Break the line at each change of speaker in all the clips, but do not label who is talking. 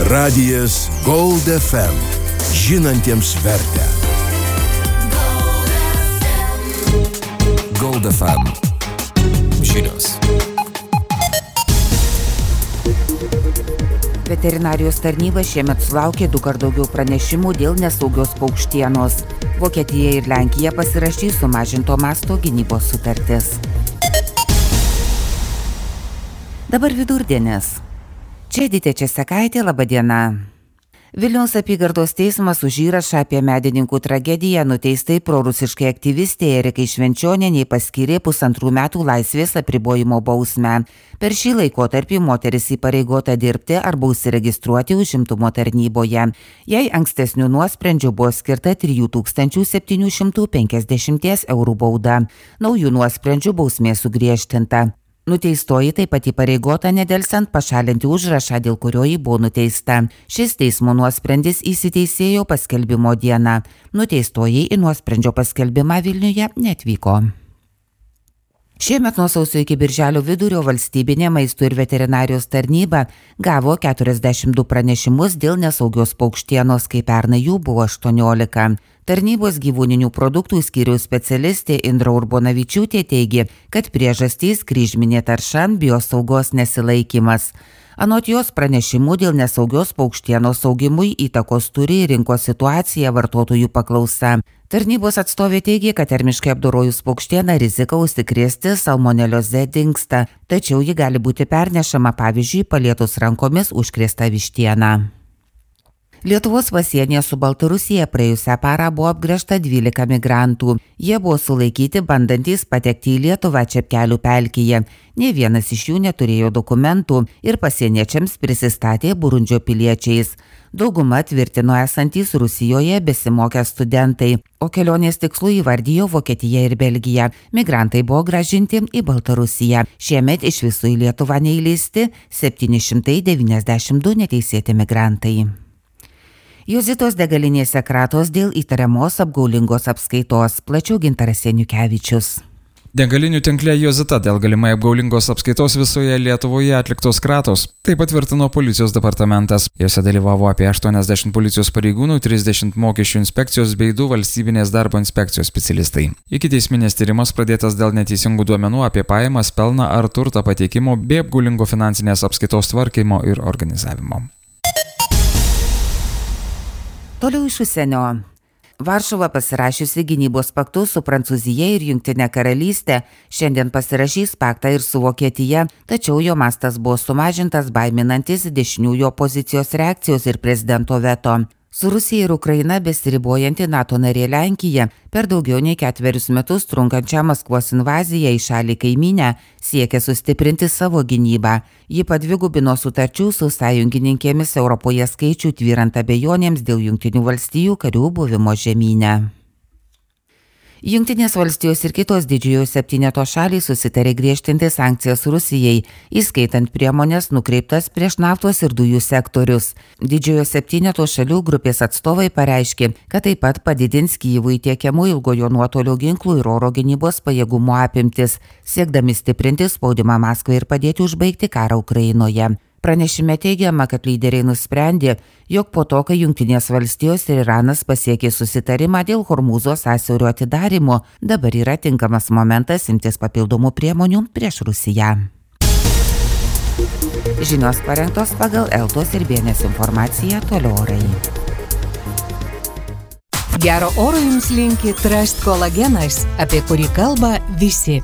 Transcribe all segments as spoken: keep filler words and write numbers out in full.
Radijas Gold F M. Žinantiems vertę. Gold F M. Žinios.
Veterinarijos tarnyba šiemet sulaukė du kart daugiau pranešimų dėl nesaugios paukštienos. Vokietija ir Lenkija pasirašys sumažinto masto gynybos sutartis. Dabar vidurdienis. Čia Edita Česakaitė, laba diena. Vilniaus apygardos teismas už įrašą apie medininkų tragediją nuteistai prorusiškai aktyvistė Erikai Švenčionienei paskyrė pusantrų metų laisvės apribojimo bausmę. Per šį laikotarpį moteris įpareigota dirbti arba užsiregistruoti užimtumo tarnyboje. Jai ankstesnių nuosprendžių buvo skirta trijų tūkstančių septynių šimtų penkiasdešimties eurų bauda. Naujų nuosprendžių bausmė sugriežtinta. Nuteistoji taip pat įpareigota nedelsiant pašalinti užrašą, dėl kurio ji buvo nuteista. Šis teismo nuosprendis įsiteisėjo paskelbimo dieną. Nuteistoji į nuosprendžio paskelbimą Vilniuje neatvyko. Šiemet nuo sausio iki birželio vidurio valstybinė maisto ir veterinarijos tarnyba gavo keturiasdešimt du pranešimus dėl nesaugios paukštienos, kai pernai jų buvo aštuoniolika. Tarnybos gyvūninių produktų skyriaus specialistė Indra Urbonavičiūtė teigė, kad priežastys kryžminė tarša, biosaugos nesilaikymas. Anot jos pranešimų dėl nesaugios paukštienos augimui įtakos turi rinkos situacija, vartotojų paklausa. Tarnybos atstovė teigė, kad termiškai apdorojus paukštieną rizika užsikrėsti salmonelioze dingsta, tačiau ji gali būti pernešama, pavyzdžiui, palietus rankomis užkrėstą vištieną. Lietuvos pasienyje su Baltarusija praėjusią parą buvo apgręžta dvylika migrantų. Jie buvo sulaikyti bandantys patekti į Lietuvą Čepkelių pelkėje. Nė vienas iš jų neturėjo dokumentų ir pasieniečiams prisistatė Burundžio piliečiais. Dauguma tvirtino esantys Rusijoje besimokę studentai, o kelionės tikslų įvardijo Vokietiją ir Belgiją. Migrantai buvo grąžinti į Baltarusiją. Šiemet iš viso į Lietuvą neįleisti septyni šimtai devyniasdešimt du neteisėti migrantai. Jozitos degalinėse kratos dėl įtariamos apgaulingos apskaitos. Plačiau Gintaras Seniukevičius.
Degalinių tinkle Jozita dėl galimai apgaulingos apskaitos visoje Lietuvoje atliktos kratos. Tai patvirtino policijos departamentas. Jose dalyvavo apie aštuoniasdešimt policijos pareigūnų, trisdešimt mokesčių inspekcijos bei du valstybinės darbo inspekcijos specialistai. Ikiteisminis tyrimas pradėtas dėl neteisingų duomenų apie pajamas, pelną ar turtą pateikimo bei apgaulingo finansinės apskaitos tvarkymo ir organizavimo.
Toliau iš užsienio. Varšuva pasirašiusi gynybos paktus su Prancūzija ir Jungtinė karalystė šiandien pasirašys paktą ir su Vokietija, tačiau jo mastas buvo sumažintas baiminantis dešiniųjų opozicijos reakcijos ir prezidento veto. Su Rusija ir Ukraina besiribojanti NATO narė Lenkija per daugiau nei ketverius metus trunkančią Maskvos invaziją į šalį kaimynę siekia sustiprinti savo gynybą. Ji padvigubino sutarčių su sąjungininkėmis Europoje skaičių, tvyrant abejonėms dėl Jungtinių valstijų karių buvimo žemyne. Jungtinės valstijos ir kitos didžiojo septyneto šalys susitarė griežtinti sankcijas Rusijai, įskaitant priemonės nukreiptas prieš naftos ir dujų sektorius. Didžiojo septyneto šalių grupės atstovai pareiškė, kad taip pat padidins Kyjivui tiekiamų ilgojo nuotolio ginklų ir oro gynybos pajėgumo apimtis, siekdami stiprinti spaudimą Maskvai ir padėti užbaigti karą Ukrainoje. Pranešime teigiama, kad lyderiai nusprendė, jog po to, kai Jungtinės valstijos ir Iranas pasiekė susitarimą dėl Hormūzo sąsiaurio atidarymo, dabar yra tinkamas momentas imtis papildomų priemonių prieš Rusiją. Žinios parengtos pagal Eltos ir Bienės informaciją, toliau orai.
Gero oro jums linki Trust kolagenas, apie kurį kalba visi.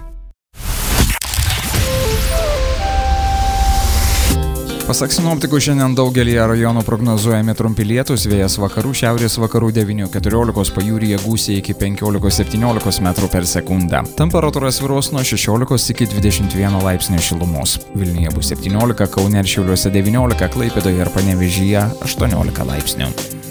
Pasak sinoptikų, šiandien daugelį rajonų prognozuojami trumpi lietūs, vėjas vakarų šiaurės vakarų devynių keturiolikos, pajūryje gūsiai iki penkiolikos septyniolikos metrų per sekundę. Temperatūra svyruos nuo šešiolikos iki dvidešimt vieno laipsnio šilumos. Vilniuje bus septyniolika, Kaune ir Šiauliuose devyniolika, Klaipėdoje ir Panevėžyje aštuoniolika laipsnių.